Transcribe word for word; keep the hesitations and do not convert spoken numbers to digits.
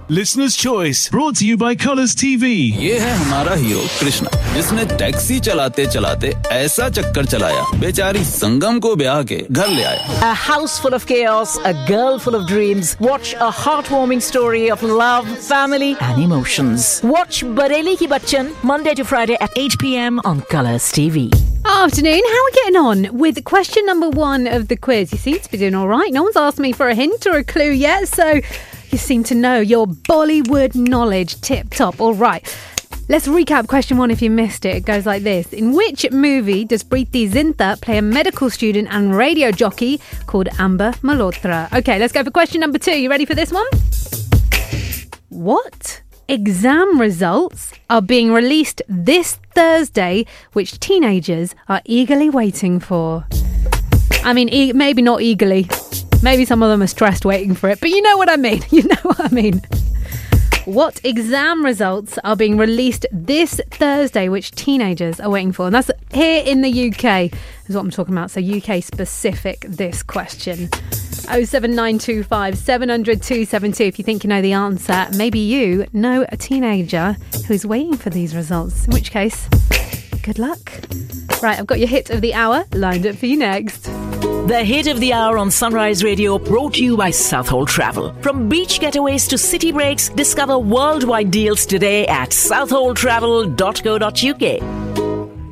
Listener's Choice, brought to you by Colours T V. ये है हमारा हीरो कृष्णा, जिसने टैक्सी चलाते चलाते ऐसा चक्कर चलाया, बेचारी संगम को ब्याह के घर ले आया. A house full of chaos, a girl full of dreams. Watch a heartwarming story of love, family and emotions. Watch Bareli Ki Bachchan, Monday to Friday at eight p.m. on Colours T V. Afternoon, how are we getting on with question number one of the quiz? You seem to be doing all right. No one's asked me for a hint or a clue yet, so you seem to know your Bollywood knowledge tip-top. All right, let's recap question one if you missed it. It goes like this. In which movie does Preeti Zinta play a medical student and radio jockey called Amber Malhotra? Okay, let's go for question number two. You ready for this one? What exam results are being released this Thursday, which teenagers are eagerly waiting for? I mean, e- maybe not eagerly. Maybe some of them are stressed waiting for it, but you know what I mean. You know what I mean. What exam results are being released this Thursday, which teenagers are waiting for? And that's here in the U K, is what I'm talking about. So U K specific, this question. oh seven nine two five seven hundred two seven two if you think you know the answer. Maybe you know a teenager who's waiting for these results, in which case, good luck. Right, I've got your hit of the hour lined up for you next. The hit of the hour on Sunrise Radio, brought to you by Southhold Travel. From beach getaways to city breaks, discover worldwide deals today at southhold travel dot co dot uk.